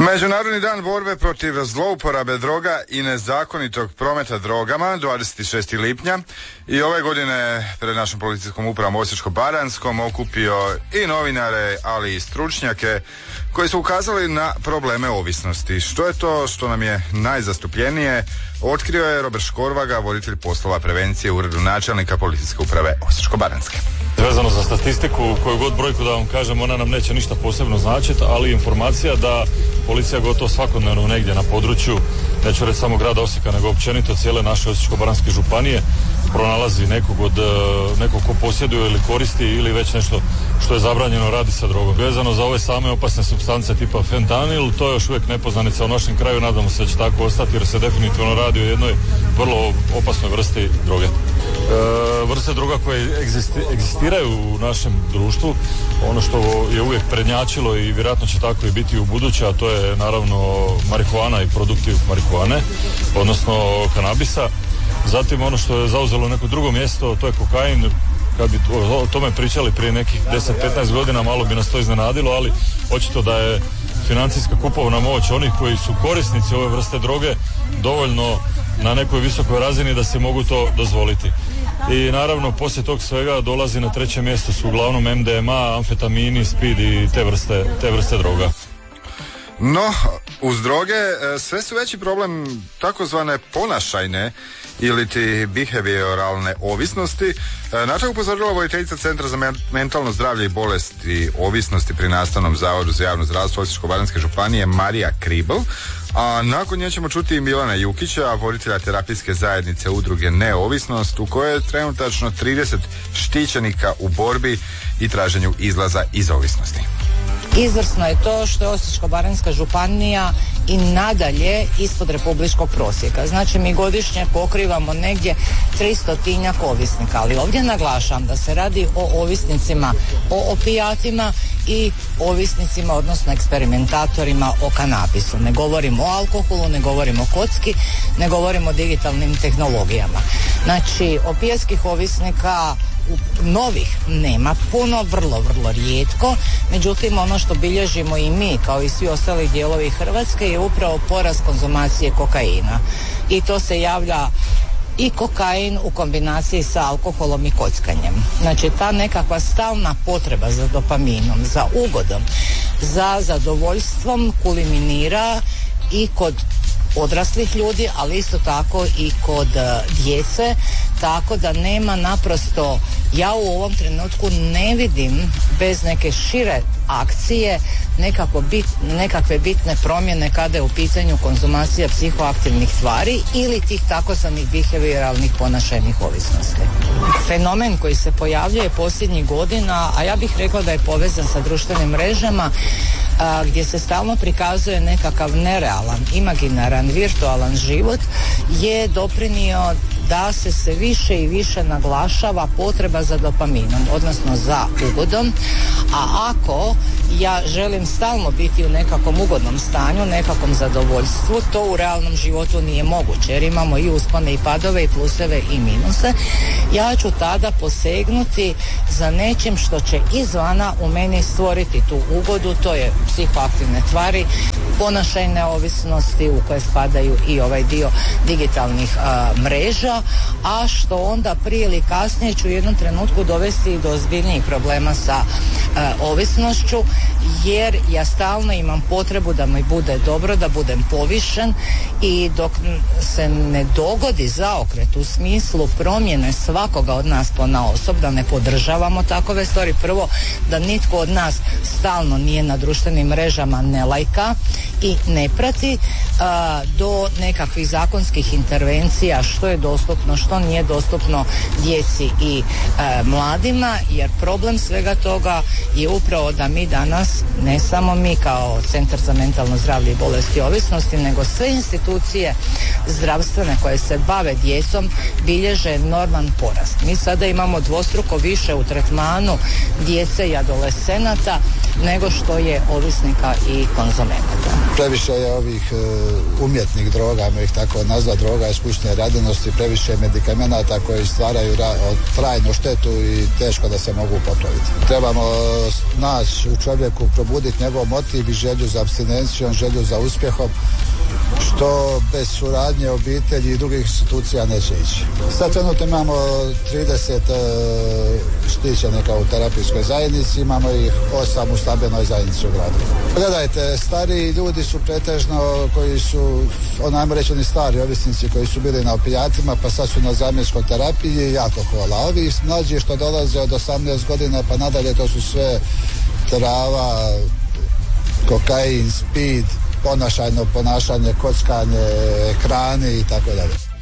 Međunarodni dan borbe protiv zlouporabe droga i nezakonitog prometa drogama 26. lipnja i ove godine pred našom policijskom upravom Osječko-baranjskom okupio i novinare, ali i stručnjake koji su ukazali na probleme ovisnosti. Što je to što nam je najzastupljenije, otkrio je Robert Škorvaga, voditelj poslova prevencije u uredu načelnika policijske uprave Osječko-baranjske. Vezano za statistiku, koju god brojku da vam kažem, ona nam neće ništa posebno značiti, ali informacija da policija gotovo svakodnevno negdje na području, neću reći samo grada Osijeka, nego općenito cijele naše Osječko-baranjske županije, pronalazi nekog ko posjeduje ili koristi ili već nešto što je zabranjeno radi sa drogom. Vezano za ove same opasne supstance tipa fentanil, to je još uvijek nepoznanica u našem kraju, nadamo se da će tako ostati jer se definitivno radi o jednoj vrlo opasnoj vrsti droge. Vrste droga koje egzistiraju u našem društvu, ono što je uvijek prednjačilo i vjerojatno će tako i biti u buduće, a to je naravno marihuana i produkti marihuane, odnosno kanabisa. Zatim ono što je zauzelo neko drugo mjesto, to je kokain. Kad bi o tome pričali prije nekih 10-15 godina, malo bi nas to iznenadilo, ali očito da je financijska kupovna moć onih koji su korisnici ove vrste droge dovoljno na nekoj visokoj razini da se mogu to dozvoliti. I naravno poslije tog svega dolazi na treće mjesto su uglavnom MDMA, amfetamini, speed i te vrste droga. No, uz droge sve su veći problem takozvane ponašajne ili ti behavioralne ovisnosti. Na to je upozorila voditeljica Centra za mentalno zdravlje i bolesti ovisnosti pri Nastavnom zavodu za javno zdravstvo Osječko-baranjske županije Marija Kribl. A nakon nje ćemo čuti i Milana Jukića, voditelja terapijske zajednice udruge Neovisnost, u kojoj je trenutačno 30 štićenika u borbi i traženju izlaza iz ovisnosti. Izvrsno je to što je Osječko-baranjska županija i nadalje ispod republičkog prosjeka. Znači mi godišnje pokrivamo negdje 300-tinjak ovisnika, ali ovdje naglašavam da se radi o ovisnicima o opijatima i ovisnicima, odnosno eksperimentatorima o kanabisu. Ne govorimo o alkoholu, ne govorimo o kocki, ne govorimo o digitalnim tehnologijama. Znači opijatskih ovisnika novih nema puno, vrlo rijetko, međutim ono što bilježimo i mi kao i svi ostali dijelovi Hrvatske je upravo porast konzumacije kokaina i to se javlja i kokain u kombinaciji sa alkoholom i kockanjem. Znači ta nekakva stalna potreba za dopaminom, za ugodom, za zadovoljstvom kulminira i kod odraslih ljudi, ali isto tako i kod djece, tako da nema naprosto, ja u ovom trenutku ne vidim bez neke šire akcije nekakve bitne promjene kada je u pitanju konzumacija psihoaktivnih tvari ili tih takozvanih behavioralnih ponašajnih ovisnosti. Fenomen koji se pojavljuje posljednjih godina, a ja bih rekla da je povezan sa društvenim mrežama, gdje se stalno prikazuje nekakav nerealan, imaginaran, virtualan život, je doprinio da se sve više i više naglašava potreba za dopaminom, odnosno za ugodom, a ako ja želim stalno biti u nekakvom ugodnom stanju, nekakvom zadovoljstvu, to u realnom životu nije moguće, jer imamo i uspone i padove i pluseve i minuse. Ja ću tada posegnuti za nečim što će izvana u meni stvoriti tu ugodu, to je psihoaktivne tvari, ponašajne ovisnosti u koje spadaju i ovaj dio digitalnih mreža, a što onda prije ili kasnije ću u jednom trenutku dovesti do ozbiljnijih problema sa ovisnošću, jer ja stalno imam potrebu da mi bude dobro, da budem povišen, i dok se ne dogodi zaokret u smislu promjene svakoga od nas ponaosob, da ne podržavamo takove stvari, prvo da nitko od nas stalno nije na društvenim mrežama, ne lajka i ne prati, do nekakvih zakonskih intervencija što je dostupno, što nije dostupno djeci i mladima, jer problem svega toga je upravo da mi danas, ne samo mi kao Centar za mentalno zdravlje i bolesti ovisnosti, nego sve institucije zdravstvene koje se bave djecom bilježe enorman porast. Mi sada imamo dvostruko više u tretmanu djece i adolescenata nego što je ovisnika i konzumenata. Previše je ovih umjetnih droga, ih tako nazva, droga iskućne radinosti, previše medikamenata koji stvaraju trajnu štetu i teško da se mogu popraviti. Trebamo naći u čovjeku, probuditi njegov motiv i želju za apstinencijom, želju za uspjehom, što bez suradnje obitelji i drugih institucija neće ići. Sad trenutno imamo 30 štićenika u terapijskoj zajednici, imamo ih 8 u stambenoj zajednici u gradu. Gledajte, stariji ljudi su pretežno koji su, onajmo reći oni stari ovisnici koji su bili na opijatima pa sad su na zamjenskoj terapiji i alkohola. Ovi mlađi što dolaze od 18 godina pa nadalje, to su sve trava, kokain, speed, ponašanje, kockanje, ekrani i tako dalje.